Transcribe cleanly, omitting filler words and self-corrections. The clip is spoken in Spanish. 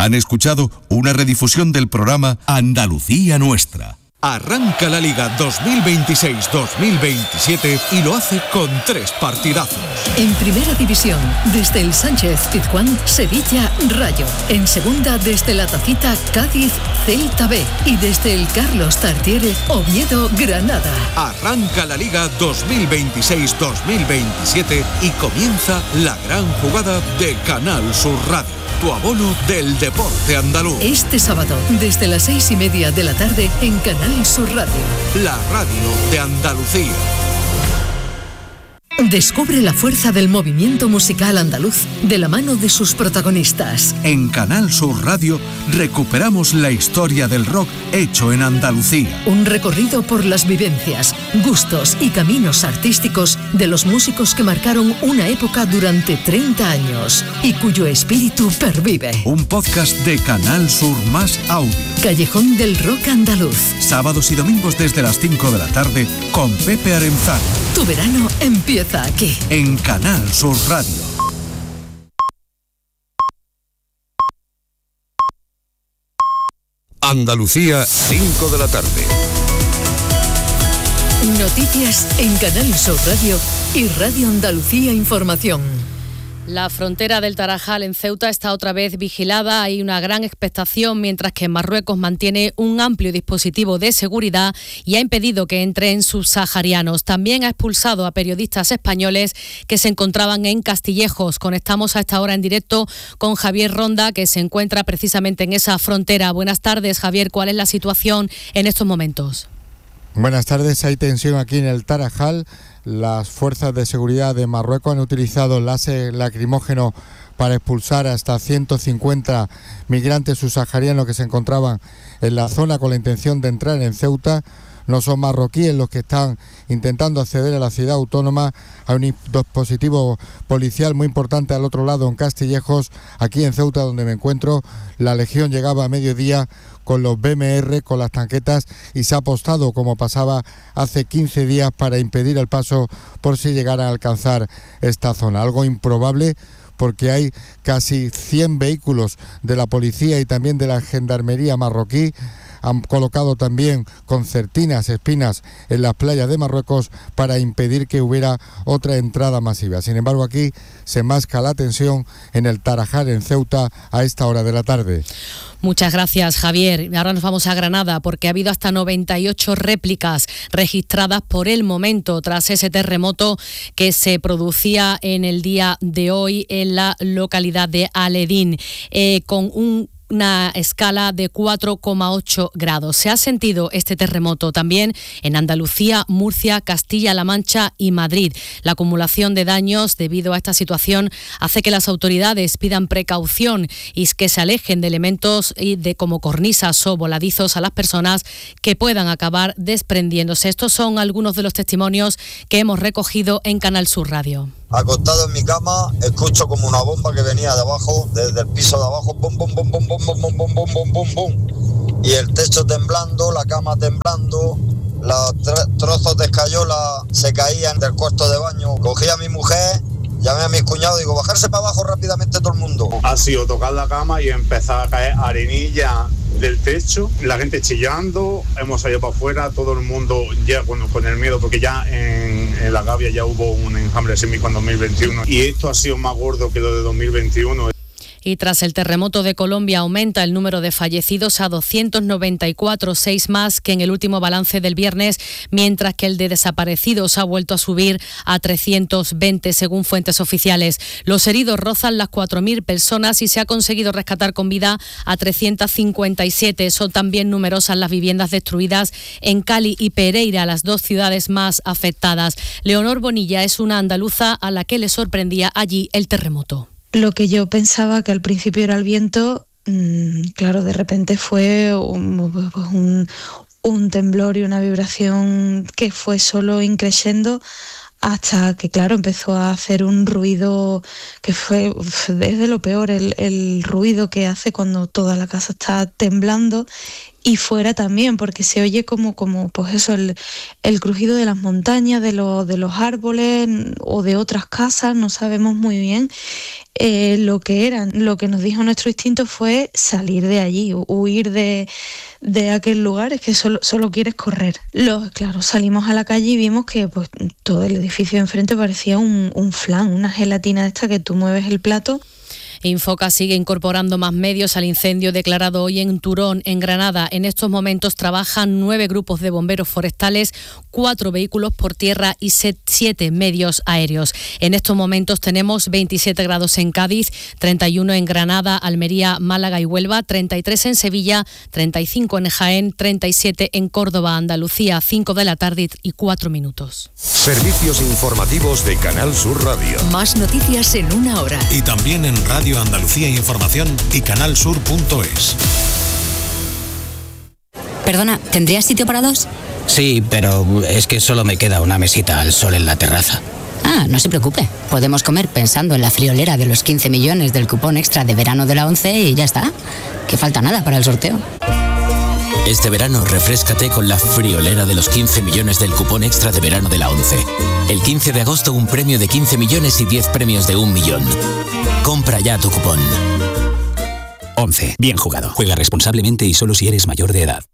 Han escuchado una redifusión del programa Andalucía Nuestra. Arranca la Liga 2026-2027 y lo hace con 3 partidazos. En Primera División, desde el Sánchez-Pizjuán, Sevilla-Rayo. En Segunda, desde La Tacita, Cádiz-Celta B. Y desde el Carlos Tartiere, Oviedo-Granada. Arranca la Liga 2026-2027 y comienza la gran jugada de Canal Sur Radio. Tu abono del deporte andaluz. Este sábado, desde las 6:30 de la tarde, en Canal Sur Radio. La radio de Andalucía. Descubre la fuerza del movimiento musical andaluz de la mano de sus protagonistas. En Canal Sur Radio recuperamos la historia del rock hecho en Andalucía. Un recorrido por las vivencias, gustos y caminos artísticos de los músicos que marcaron una época durante 30 años y cuyo espíritu pervive. Un podcast de Canal Sur más audio. Callejón del Rock Andaluz. Sábados y domingos desde las 5 de la tarde con Pepe Arenzano. Tu verano empieza aquí. En Canal Sur Radio. Andalucía, 5 de la tarde. Noticias en Canal Sur Radio y Radio Andalucía Información. La frontera del Tarajal en Ceuta está otra vez vigilada. Hay una gran expectación, mientras que Marruecos mantiene un amplio dispositivo de seguridad y ha impedido que entren subsaharianos. También ha expulsado a periodistas españoles que se encontraban en Castillejos. Conectamos a esta hora en directo con Javier Ronda, que se encuentra precisamente en esa frontera. Buenas tardes, Javier. ¿Cuál es la situación en estos momentos? Buenas tardes. Hay tensión aquí en el Tarajal. Las fuerzas de seguridad de Marruecos han utilizado láser lacrimógeno para expulsar hasta 150 migrantes subsaharianos que se encontraban en la zona con la intención de entrar en Ceuta. No son marroquíes los que están intentando acceder a la ciudad autónoma. Hay un dispositivo policial muy importante al otro lado, en Castillejos. Aquí en Ceuta, donde me encuentro, la Legión llegaba a mediodía con los BMR, con las tanquetas, y se ha apostado, como pasaba hace 15 días, para impedir el paso por si llegaran a alcanzar esta zona. Algo improbable, porque hay casi 100 vehículos de la policía y también de la gendarmería marroquí. Han colocado también concertinas, espinas en las playas de Marruecos para impedir que hubiera otra entrada masiva. Sin embargo, aquí se masca la tensión en el Tarajal, en Ceuta, a esta hora de la tarde. Muchas gracias, Javier. Ahora nos vamos a Granada, porque ha habido hasta 98 réplicas registradas por el momento tras ese terremoto que se producía en el día de hoy en la localidad de Aledín, con una escala de 4,8 grados. Se ha sentido este terremoto también en Andalucía, Murcia, Castilla-La Mancha y Madrid. La acumulación de daños debido a esta situación hace que las autoridades pidan precaución y que se alejen de elementos como cornisas o voladizos a las personas que puedan acabar desprendiéndose. Estos son algunos de los testimonios que hemos recogido en Canal Sur Radio. Acostado en mi cama, escucho como una bomba que venía de abajo, desde el piso de abajo, bum, bum, bum, bum, bum, bum, bum, bum, bum, bum, bum, bum. Y el techo temblando, la cama temblando, los trozos de escayola se caían del cuarto de baño. Cogí a mi mujer, llamé a mis cuñados, digo, bajarse para abajo rápidamente todo el mundo. Ha sido tocar la cama y empezar a caer arenilla del techo, la gente chillando, hemos salido para afuera, todo el mundo ya con el miedo, porque ya en La Gavia ya hubo un enjambre sísmico en 2021 y esto ha sido más gordo que lo de 2021. Y tras el terremoto de Colombia aumenta el número de fallecidos a 294, 6 más que en el último balance del viernes, mientras que el de desaparecidos ha vuelto a subir a 320 según fuentes oficiales. Los heridos rozan las 4.000 personas y se ha conseguido rescatar con vida a 357. Son también numerosas las viviendas destruidas en Cali y Pereira, las dos ciudades más afectadas. Leonor Bonilla es una andaluza a la que le sorprendía allí el terremoto. Lo que yo pensaba que al principio era el viento, claro, de repente fue un temblor y una vibración que fue solo increciendo hasta que, claro, empezó a hacer un ruido que fue desde lo peor, el ruido que hace cuando toda la casa está temblando. y fuera también, porque se oye como pues eso, el crujido de las montañas, de los árboles o de otras casas, no sabemos muy bien lo que eran. Lo que nos dijo nuestro instinto fue salir de allí, huir de aquel lugar, es que solo quieres correr. Claro, salimos a la calle y vimos que pues todo el edificio de enfrente parecía un flan, una gelatina esta que tú mueves el plato. Infoca sigue incorporando más medios al incendio declarado hoy en Turón, en Granada. En estos momentos trabajan 9 grupos de bomberos forestales, 4 vehículos por tierra y 7 medios aéreos. En estos momentos tenemos 27 grados en Cádiz, 31 en Granada, Almería, Málaga y Huelva, 33 en Sevilla, 35 en Jaén, 37 en Córdoba, Andalucía, 5 de la tarde y 4 minutos. Servicios informativos de Canal Sur Radio. Más noticias en una hora. Y también en Radio Andalucía Información y canalsur.es. Perdona, ¿tendrías sitio para 2? Sí, pero es que solo me queda una mesita al sol en la terraza. Ah, no se preocupe. Podemos comer pensando en la friolera de los 15 millones del cupón extra de verano de la ONCE y ya está. Que falta nada para el sorteo. Este verano refréscate con la friolera de los 15 millones del cupón extra de verano de la ONCE. El 15 de agosto un premio de 15 millones y 10 premios de 1 millón. Compra ya tu cupón. ONCE. Bien jugado. Juega responsablemente y solo si eres mayor de edad.